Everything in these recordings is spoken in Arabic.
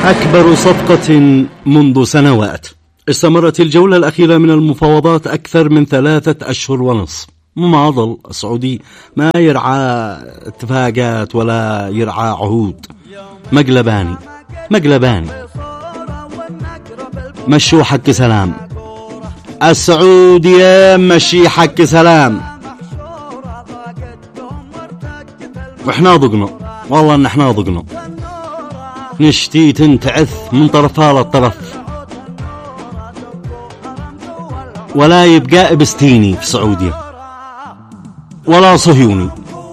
أكبر صفقة منذ سنوات. استمرت الجولة الأخيرة من المفاوضات أكثر من 3 أشهر ونصف. مماضل السعودي ما يرعى اتفاقات ولا يرعى عهود. مقلباني مشوا حق سلام. السعودية مشي حق سلام. وإحنا ضقنا، والله إن إحنا ضقنا. نشتي تنتعث من طرفها للطرف، ولا يبقى إبستيني في سعودية ولا صهيوني.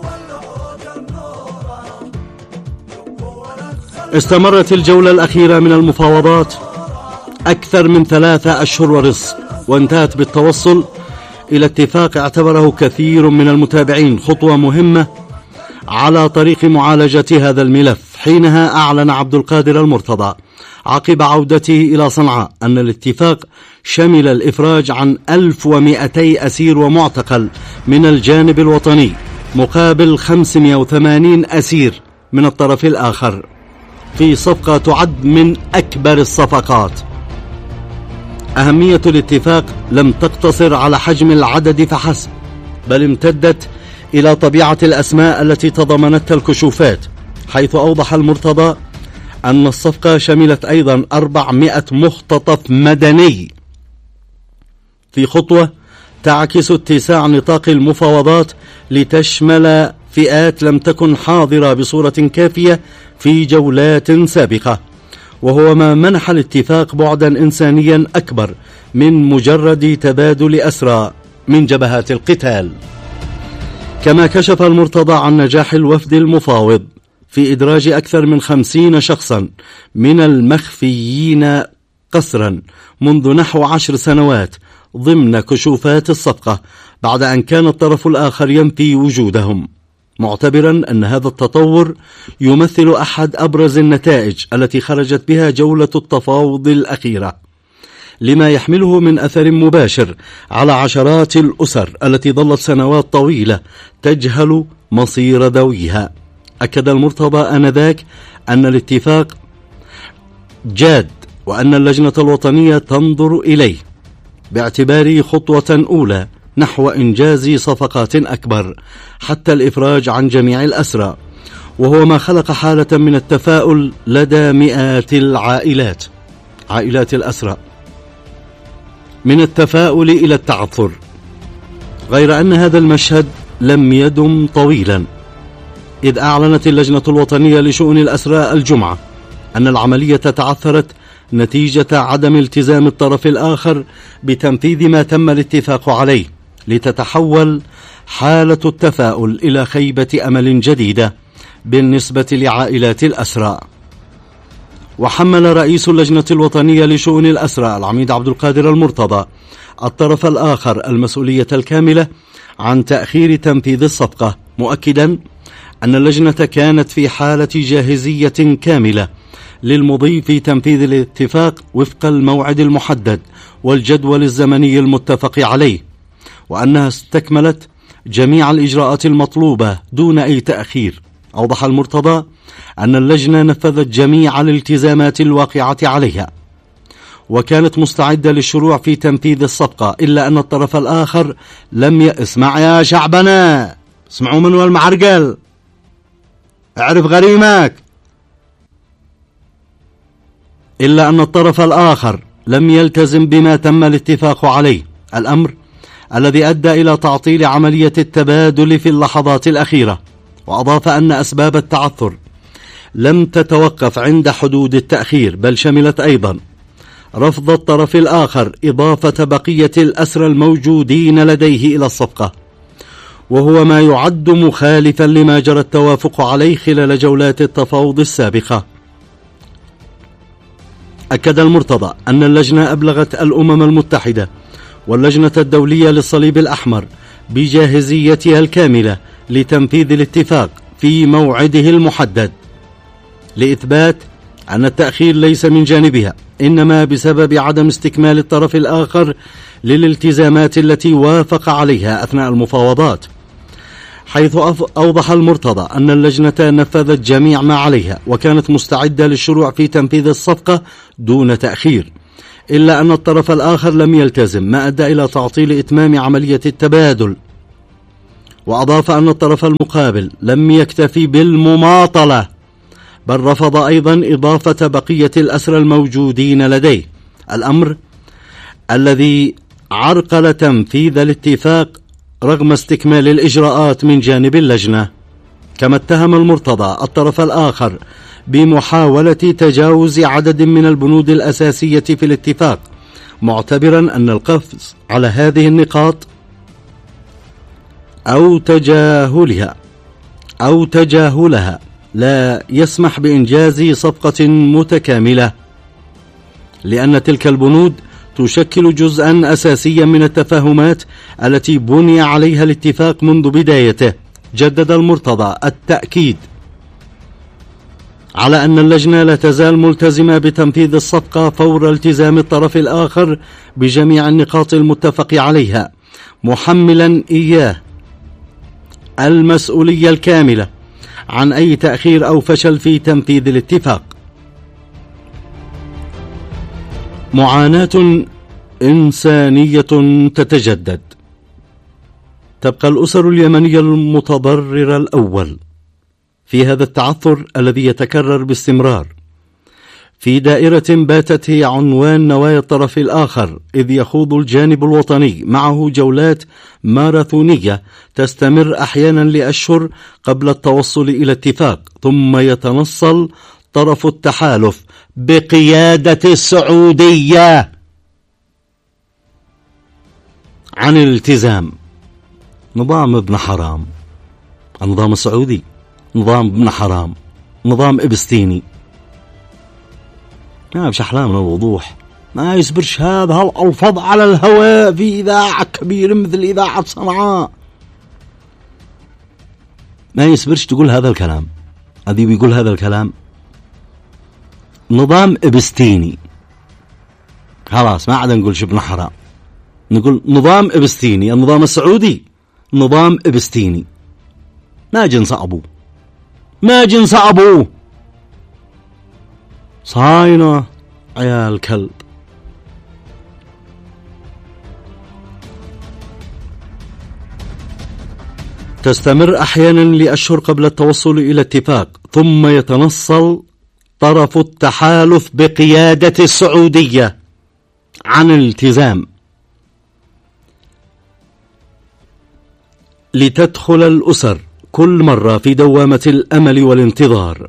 استمرت الجولة الأخيرة من المفاوضات أكثر من 3 أشهر ونصف، وانتهت بالتوصل إلى اتفاق اعتبره كثير من المتابعين خطوة مهمة على طريق معالجة هذا الملف. حينها أعلن عبد القادر المرتضى عقب عودته إلى صنعاء أن الاتفاق شمل الإفراج عن 1200 أسير ومعتقل من الجانب الوطني مقابل 580 أسير من الطرف الآخر، في صفقة تعد من أكبر الصفقات. أهمية الاتفاق لم تقتصر على حجم العدد فحسب، بل امتدت إلى طبيعة الأسماء التي تضمنتها الكشوفات، حيث أوضح المرتضى أن الصفقة شملت أيضا 400 مختطف مدني، في خطوة تعكس اتساع نطاق المفاوضات لتشمل فئات لم تكن حاضرة بصورة كافية في جولات سابقة، وهو ما منح الاتفاق بعدا إنسانيا أكبر من مجرد تبادل أسرى من جبهات القتال. كما كشف المرتضى عن نجاح الوفد المفاوض في إدراج أكثر من 50 شخصا من المخفيين قسرا منذ نحو 10 سنوات ضمن كشوفات الصفقة، بعد أن كان الطرف الآخر ينفي وجودهم، معتبرا أن هذا التطور يمثل أحد أبرز النتائج التي خرجت بها جولة التفاوض الأخيرة، لما يحمله من أثر مباشر على عشرات الأسر التي ظلت سنوات طويلة تجهل مصير ذويها. أكد المرتضى آنذاك أن الاتفاق جاد، وأن اللجنة الوطنية تنظر إليه باعتباره خطوة أولى نحو إنجاز صفقات أكبر حتى الإفراج عن جميع الأسرى، وهو ما خلق حالة من التفاؤل لدى مئات العائلات، عائلات الأسرى، من التفاؤل إلى التعثر. غير أن هذا المشهد لم يدم طويلا، إذ أعلنت اللجنة الوطنية لشؤون الأسرى الجمعة أن العملية تعثرت نتيجة عدم التزام الطرف الآخر بتنفيذ ما تم الاتفاق عليه، لتتحول حالة التفاؤل إلى خيبة أمل جديدة بالنسبة لعائلات الأسرى. وحمل رئيس اللجنة الوطنية لشؤون الأسرى العميد عبد القادر المرتضى الطرف الآخر المسؤولية الكاملة عن تأخير تنفيذ الصفقة، مؤكدا أن اللجنة كانت في حالة جاهزية كاملة للمضي في تنفيذ الاتفاق وفق الموعد المحدد والجدول الزمني المتفق عليه، وأنها استكملت جميع الإجراءات المطلوبة دون أي تأخير. أوضح المرتضى أن اللجنة نفذت جميع الالتزامات الواقعة عليها، وكانت مستعدة للشروع في تنفيذ الصفقة، إلا أن الطرف الآخر لم يسمع يا شعبنا، اسمعوا من والمعرقل، اعرف غريمك. إلا أن الطرف الآخر لم يلتزم بما تم الاتفاق عليه، الأمر الذي أدى إلى تعطيل عملية التبادل في اللحظات الأخيرة. وأضاف أن أسباب التعثر لم تتوقف عند حدود التأخير، بل شملت أيضا رفض الطرف الآخر إضافة بقية الأسرى الموجودين لديه إلى الصفقة، وهو ما يعد مخالفا لما جرى التوافق عليه خلال جولات التفاوض السابقة. أكد المرتضى أن اللجنة أبلغت الأمم المتحدة واللجنة الدولية للصليب الأحمر بجاهزيتها الكاملة لتنفيذ الاتفاق في موعده المحدد، لإثبات أن التأخير ليس من جانبها، إنما بسبب عدم استكمال الطرف الآخر للالتزامات التي وافق عليها أثناء المفاوضات. حيث أوضح المرتضى أن اللجنة نفذت جميع ما عليها وكانت مستعدة للشروع في تنفيذ الصفقة دون تأخير، إلا أن الطرف الآخر لم يلتزم ما أدى إلى تعطيل إتمام عملية التبادل. وأضاف أن الطرف المقابل لم يكتفي بالمماطلة بل رفض أيضا إضافة بقية الأسرى الموجودين لديه، الأمر الذي عرقل تنفيذ الاتفاق رغم استكمال الإجراءات من جانب اللجنة. كما اتهم المرتضى الطرف الآخر بمحاولة تجاوز عدد من البنود الأساسية في الاتفاق، معتبرا أن القفز على هذه النقاط أو تجاهلها لا يسمح بإنجاز صفقة متكاملة، لأن تلك البنود تشكل جزءا أساسيا من التفاهمات التي بني عليها الاتفاق منذ بدايته. جدد المرتضى التأكيد على أن اللجنة لا تزال ملتزمة بتنفيذ الصفقة فور التزام الطرف الآخر بجميع النقاط المتفق عليها، محملا إياه المسؤولية الكاملة عن أي تأخير أو فشل في تنفيذ الاتفاق. معاناة إنسانية تتجدد. تبقى الأسر اليمنية المتضررة الأول في هذا التعثر الذي يتكرر باستمرار في دائرة باتت هي عنوان نوايا الطرف الآخر، إذ يخوض الجانب الوطني معه جولات ماراثونية تستمر أحيانا لأشهر قبل التوصل إلى اتفاق، ثم يتنصل طرف التحالف بقيادة السعودية عن الالتزام. نظام ابن حرام، النظام السعودي نظام ابن حرام، نظام إبستيني. ما بش أحلامنا الوضوح، ما يصبرش هذا هالألفاظ على الهواء في إذاعة كبيرة مثل إذاعة صنعاء، ما يصبرش تقول هذا الكلام. هذه بيقول هذا الكلام نظام إبستيني، خلاص ما عاد نقول ابن حرام، نقول نظام إبستيني. النظام السعودي نظام إبستيني، ما جنس أبوه، ما جنس أبوه، صاينة عيال كلب. تستمر أحيانا لأشهر قبل التوصل إلى اتفاق، ثم يتنصل طرف التحالف بقيادة السعودية عن الالتزام، لتدخل الأسر كل مرة في دوامة الأمل والانتظار.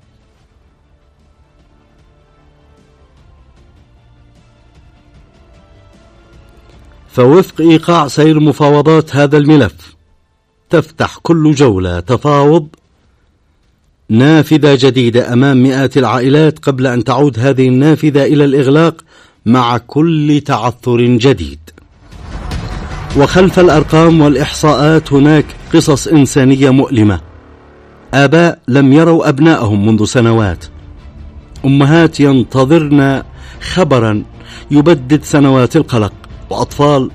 فوفق إيقاع سير مفاوضات هذا الملف تفتح كل جولة تفاوض نافذة جديدة أمام مئات العائلات قبل أن تعود هذه النافذة إلى الإغلاق مع كل تعثر جديد. وخلف الأرقام والإحصاءات هناك قصص إنسانية مؤلمة، آباء لم يروا أبنائهم منذ سنوات، أمهات ينتظرن خبرا يبدد سنوات القلق، وأطفال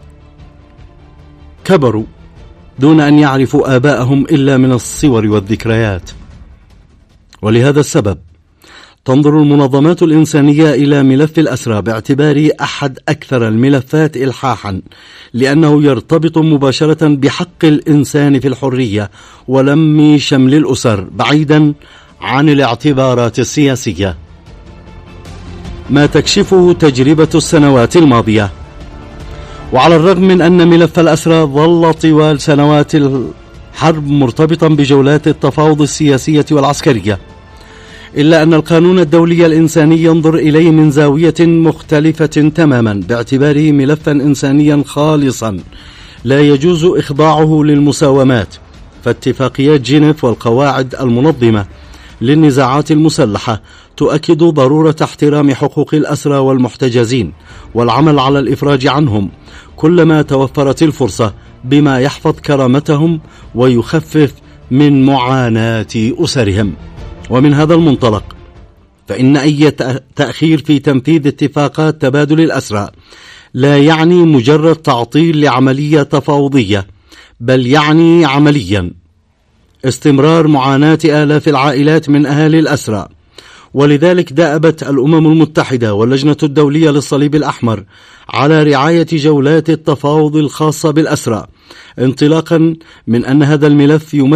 كبروا دون أن يعرفوا آبائهم إلا من الصور والذكريات. ولهذا السبب تنظر المنظمات الإنسانية إلى ملف الأسرى باعتباره أحد أكثر الملفات إلحاحا، لأنه يرتبط مباشرة بحق الإنسان في الحرية ولم شمل الأسر بعيدا عن الاعتبارات السياسية، ما تكشفه تجربة السنوات الماضية. وعلى الرغم من أن ملف الأسرى ظل طوال سنوات الحرب مرتبطا بجولات التفاوض السياسية والعسكرية، إلا أن القانون الدولي الإنساني ينظر إليه من زاوية مختلفة تماما باعتباره ملفا إنسانيا خالصا لا يجوز إخضاعه للمساومات. فاتفاقيات جنيف والقواعد المنظمة للنزاعات المسلحة تؤكد ضرورة احترام حقوق الأسرى والمحتجزين والعمل على الإفراج عنهم كلما توفرت الفرصة، بما يحفظ كرامتهم ويخفف من معاناة أسرهم. ومن هذا المنطلق فإن أي تأخير في تنفيذ اتفاقات تبادل الأسرى لا يعني مجرد تعطيل لعملية تفاوضية، بل يعني عمليا استمرار معاناة آلاف العائلات من أهالي الأسرى. ولذلك دأبت الأمم المتحدة واللجنة الدولية للصليب الأحمر على رعاية جولات التفاوض الخاصة بالأسرى، انطلاقا من أن هذا الملف